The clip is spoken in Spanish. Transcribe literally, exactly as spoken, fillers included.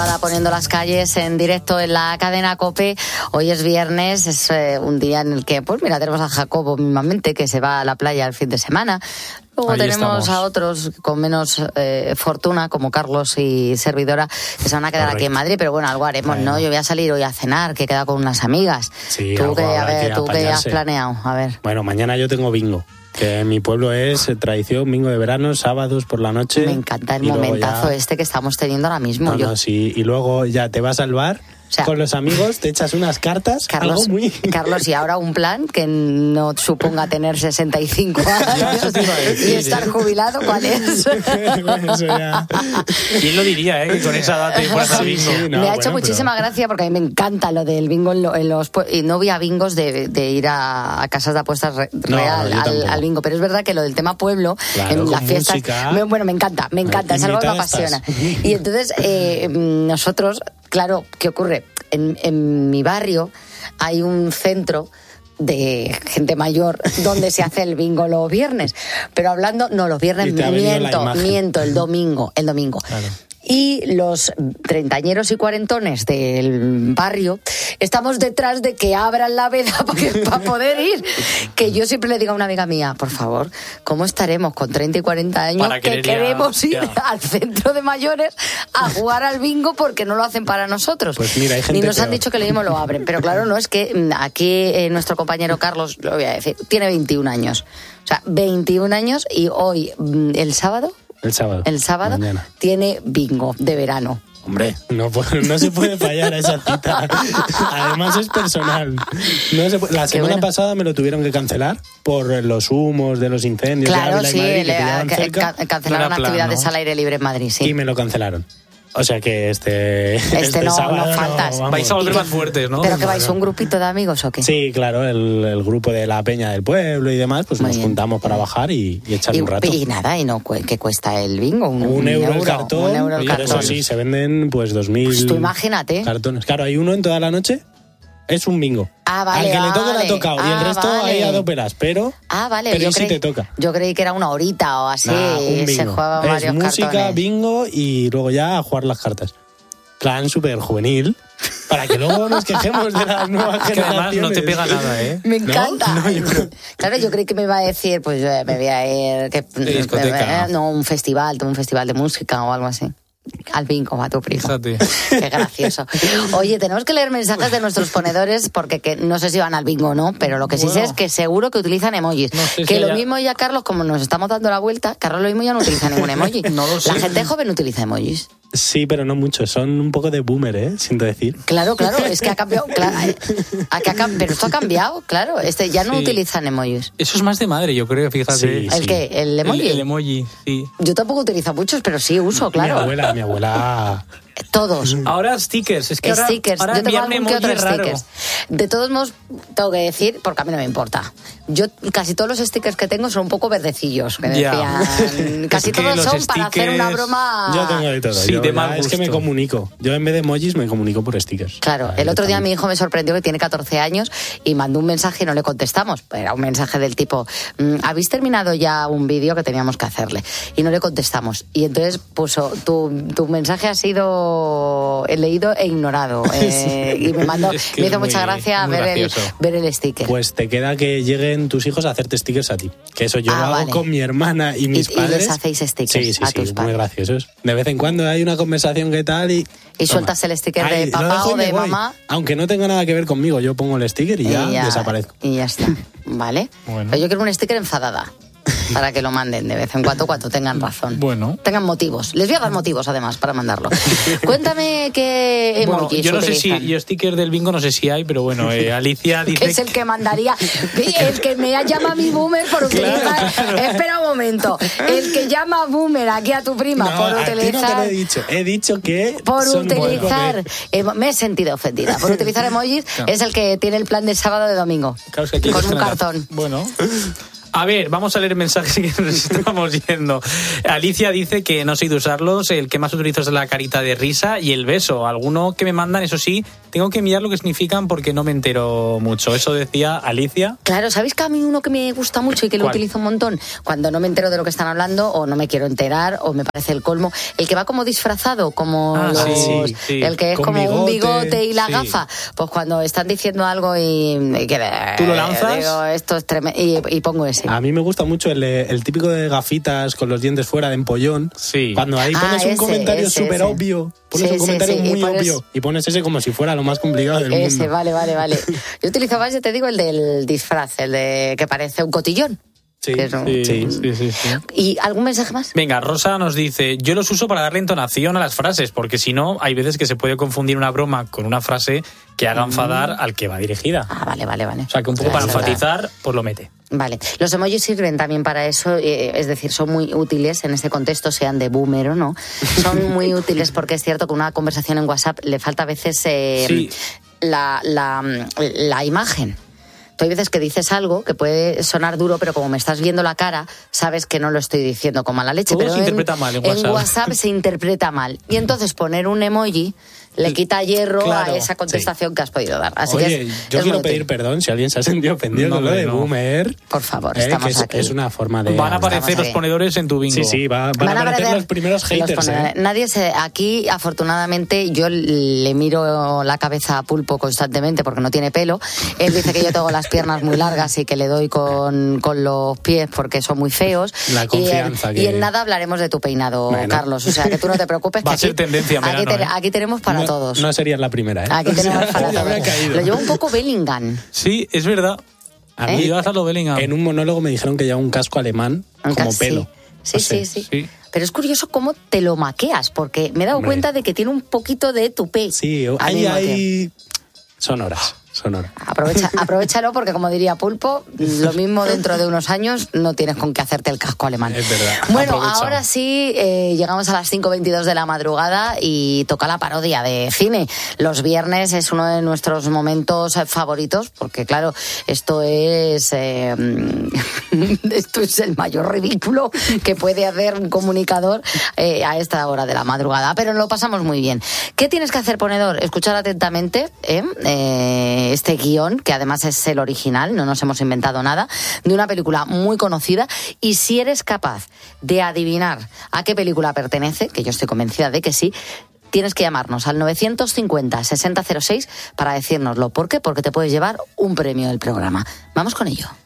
Poniendo las calles en directo en la cadena COPE. Hoy es viernes, es eh, un día en el que, pues mira, tenemos a Jacobo mismamente que se va a la playa el fin de semana. Luego Ahí tenemos estamos. a otros con menos eh, fortuna, como Carlos y servidora, que se van a quedar Correcto. aquí en Madrid, pero bueno, algo haremos, Bueno. ¿no? Yo voy a salir hoy a cenar, que he quedado con unas amigas. Sí, tú algo que, a habrá ver, que tú que has apañarse. planeado, a ver. Bueno, mañana yo tengo bingo, que en mi pueblo es eh, tradición, bingo de verano, sábados por la noche. Me encanta el y luego momentazo ya- este que estamos teniendo ahora mismo. No, Yo- no, sí, y luego ya te vas al bar O sea, con los amigos, te echas unas cartas, Carlos, algo muy... Carlos, y ahora un plan que no suponga tener sesenta y cinco años Eso te iba a decir, y estar ¿eh? jubilado, ¿cuál es? Bueno, eso ya... ¿Quién lo diría, eh? Que con esa edad te fueras al bingo. Sí, no, me ha bueno, hecho muchísima pero- gracia porque a mí me encanta lo del bingo en, lo- en los pue- y no voy a bingos de, de ir a, a casas de apuestas re- No, real no, yo al, tampoco. al bingo, pero es verdad que lo del tema pueblo Claro, en con las fiestas música. me- bueno, me encanta, me encanta, es algo que me Invitada apasiona. estás. Y entonces eh, nosotros, claro, ¿qué ocurre? En, en mi barrio hay un centro de gente mayor donde se hace el bingo los viernes, pero hablando, no, los viernes Y te ha venido la miento, imagen. miento, el domingo, el domingo. Claro. Y los treintañeros y cuarentones del barrio estamos detrás de que abran la veda para poder ir. Que yo siempre le digo a una amiga mía, por favor, ¿cómo estaremos con treinta y cuarenta años Para que querer ir a- queremos ir ya. al centro de mayores a jugar al bingo porque no lo hacen para nosotros? Pues mira, hay gente Ni nos han peor. dicho que lo mismo lo abren. Pero claro, no, es que mm, aquí eh, nuestro compañero Carlos, lo voy a decir, tiene veintiún años. O sea, veintiún años y hoy, mm, el sábado, El sábado. el sábado Mañana. tiene bingo de verano. Hombre, no, pu- no se puede fallar a esa cita. Además es personal. No se puede- La Qué semana bueno. pasada me lo tuvieron que cancelar por los humos de los incendios de Claro, Ávila y sí, Madrid, que le- pillaban ca- cerca, ca- cancelaron No era plan, actividades ¿no? al aire libre en Madrid, sí. y me lo cancelaron. O sea que este... Este, no- sábado no faltas. vamos. Vais a volver más fuertes, ¿no? ¿Pero que vais un grupito de amigos o qué? Sí, claro, el, el grupo de la peña del pueblo y demás, pues Muy nos bien. juntamos para bajar y, y echar Y, un rato. y nada, y no, cu- ¿qué cuesta el bingo? Un, Un euro el cartón, Un euro el pero cartón. eso sí, se venden pues dos mil Pues tú imagínate. cartones. Claro, hay uno en toda la noche, es un bingo. Ah, vale, Al que le toque le vale. ha tocado y el Ah, resto vale. ahí a dos pelas, pero... Ah, vale. Pero yo y si creí, te toca. Yo creí que era una horita o así. Nah, un y se bingo. jugaban Es varios música, cartones. bingo y luego ya a jugar las cartas. Plan súper juvenil, para que luego nos quejemos de las nuevas Que generaciones. además no te pega nada, ¿eh? Me ¿No? encanta. No, yo creo- Claro, yo creí que me iba a decir, pues eh, me voy a ir. Que, discoteca. eh, no, un festival, un festival de música o algo así. Al bingo, a tu primo. Fíjate. Qué gracioso. Oye, tenemos que leer mensajes de nuestros ponedores porque que, no sé si van al bingo o no, pero lo que sí sé Bueno. es que seguro que utilizan emojis. No sé si que lo haya- mismo ya, Carlos, como nos estamos dando la vuelta, Carlos lo mismo ya no utiliza ningún emoji. No lo sé. La gente joven utiliza emojis. Sí, pero no mucho. Son un poco de boomer, ¿eh? Siento decir. Claro, claro, es que ha cambiado. Claro, eh, ha- que ha cam- pero esto ha cambiado, claro. Este, ya no Sí. utilizan emojis. Eso es más de madre, yo creo, fíjate. Sí, ¿El qué? ¿El emoji? El, el emoji, sí. Yo tampoco utilizo muchos, pero sí uso, Mi claro. abuela, mi abuela... Todos. Ahora stickers, es que ahora, Stickers, ahora yo tengo enviarme algún que emoji otro es raro. stickers. De todos modos, tengo que decir, porque a mí no me importa. Yo casi todos los stickers que tengo son un poco verdecillos, que Ya. decían. Casi Es que todos los son para hacer una stickers- broma. Yo tengo de todo. Sí, Yo de ya mal es que me gusto. comunico. Yo en vez de emojis me comunico por stickers. Claro, Ah, el otro día directamente. mi hijo me sorprendió que tiene catorce años y mandó un mensaje y no le contestamos. Era un mensaje del tipo, mm, ¿habéis terminado ya un vídeo que teníamos que hacerle? Y no le contestamos. Y entonces puso, tu, tu mensaje ha sido leído e ignorado. Eh, y me mandó, Es que me es hizo muy- mucha gracia muy ver el, gracioso. ver el sticker. Pues te queda que lleguen tus hijos a hacerte stickers a ti. Que eso yo Ah, lo hago vale. con mi hermana y mis Y- y padres. les hacéis stickers sí, sí, a sí, tus muy padres. graciosos. De vez en cuando hay una conversación que tal y... Y toma. sueltas el sticker de Ahí, lo papá dejo y o me de voy. mamá. Aunque no tenga nada que ver conmigo, yo pongo el sticker y ya, y ya desaparezco. Y ya está. ¿Vale? Bueno. Pero yo quiero un sticker enfadada. Para que lo manden de vez en cuando cuando tengan razón. Bueno. Tengan motivos. Les voy a dar motivos, además, para mandarlo. Cuéntame qué Bueno, emojis yo no sé utilizan. si, yo sticker del bingo no sé si hay, pero bueno, eh, Alicia dice... Que es el que mandaría. El que me llama a mi boomer por utilizar. Espera un momento. El que llama boomer aquí a tu prima No, por a ti no te utilizar. lo he dicho. He dicho que Por son un poco utilizar, de- emo- me he sentido ofendida. Por utilizar emojis Claro. es el que tiene el plan de sábado de domingo. Claro, es que aquí hay con dos un generaciones. cartón. Bueno, A ver, vamos a leer mensajes que nos estamos yendo. Alicia dice que no sé de usarlos, el que más utilizo es la carita de risa y el beso. Alguno que me mandan, eso sí, tengo que mirar lo que significan porque no me entero mucho. Eso decía Alicia. Claro, ¿sabéis que a mí uno que me gusta mucho y que lo ¿Cuál? utilizo un montón? Cuando no me entero de lo que están hablando o no me quiero enterar o me parece el colmo. El que va como disfrazado, como Ah, los, sí, sí. el que es Con como un bigote, bigote y la sí. gafa. Pues cuando están diciendo algo y... y que, ¿Tú lo lanzas? Digo, esto es tremendo. Y, y pongo ese. A mí me gusta mucho el, el típico de gafitas con los dientes fuera de empollón. Sí. Cuando ahí Ah, pones un ese, comentario ese, súper ese. obvio. Pones Sí, un sí, comentario sí, y muy pones- obvio. Y pones ese como si fuera lo más complicado del Ese, mundo. vale, vale, vale. Yo utilizo más, yo te digo, el del disfraz, el de que parece un cotillón. Sí, Que es un- Sí, sí. sí, sí, sí. ¿Y algún mensaje más? Venga, Rosa nos dice, yo los uso para darle entonación a las frases, porque si no, hay veces que se puede confundir una broma con una frase que haga enfadar al que va dirigida. Ah, vale, vale, vale. O sea, que un poco Ya, para es verdad. enfatizar, pues lo mete. Vale, los emojis sirven también para eso, eh, es decir, son muy útiles en este contexto, sean de boomer o no. Son muy útiles porque es cierto que una conversación en WhatsApp le falta a veces eh, Sí. la, la, la imagen. Tú hay veces que dices algo que puede sonar duro, pero como me estás viendo la cara, sabes que no lo estoy diciendo con mala leche. Todo pero se en, interpreta mal en WhatsApp. WhatsApp se interpreta mal. Y entonces poner un emoji le quita hierro Claro, a esa contestación que has podido dar. Así Oye, que es, yo es quiero muy pedir útil. perdón si alguien se ha sentido ofendido No, con lo de no. boomer. Por favor, eh, estamos que es, aquí. es una forma de... Van a aparecer Estamos los aquí. ponedores en tu bingo. Sí, sí, va- van, a aparecer los primeros los haters. ponedores. ¿eh? Nadie se, aquí, afortunadamente, yo le miro la cabeza a Pulpo constantemente porque no tiene pelo. Él dice que yo tengo las piernas muy largas y que le doy con, con los pies porque son muy feos. La confianza y, en, que- y en nada hablaremos de tu peinado, Bueno. Carlos. O sea, que tú no te preocupes. Va que a ser aquí- tendencia en aquí, verano, te- ¿eh? aquí tenemos para no, todos. No serías la primera, ¿eh? Aquí tenemos para Ya me ha todos. caído. Lo llevo un poco Bellingham. Sí, es verdad. A ¿Eh? mí, Y vas a lo Bellingham. en un monólogo me dijeron que llevaba un casco alemán Un como cas- pelo. Sí, No sí, sé. sí, sí. Sí. Pero es curioso cómo te lo maqueas, porque me he dado Hombre. cuenta de que tiene un poquito de tupé. Sí, al ahí mismo tiempo. hay... Son horas, son horas. Aprovecha, aprovechalo porque, como diría Pulpo, lo mismo dentro de unos años no tienes con qué hacerte el casco alemán. Es verdad. Bueno, Aprovecha. ahora sí, eh, llegamos a las cinco veintidós de la madrugada y toca la parodia de cine. Los viernes es uno de nuestros momentos eh, favoritos porque, claro, esto es, eh, esto es el mayor ridículo que puede hacer un comunicador eh, a esta hora de la madrugada. Pero lo pasamos muy bien. ¿Qué tienes que hacer, ponedor? Escuchar atentamente ¿eh? Eh, este guión, que además es el original, no nos hemos inventado nada, de una película muy conocida. Y si eres capaz de adivinar a qué película pertenece, que yo estoy convencida de que sí, tienes que llamarnos al novecientos cincuenta sesenta cero seis para decírnoslo. ¿Por qué? Porque te puedes llevar un premio del programa. Vamos con ello.